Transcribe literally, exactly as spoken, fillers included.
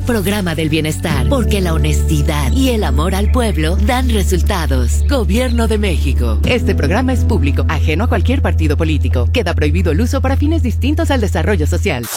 Programa del Bienestar, porque la honestidad y el amor al pueblo dan resultados. Gobierno de México. Este programa es público, ajeno a cualquier partido político. Queda prohibido el uso para fines distintos al desarrollo social.